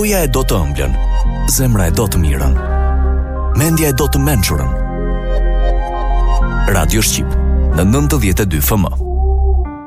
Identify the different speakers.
Speaker 1: Goja e do të ëmblën, zemra e do të mirën, mendja e do të mençurën. Radio Shqip, në 92 FM.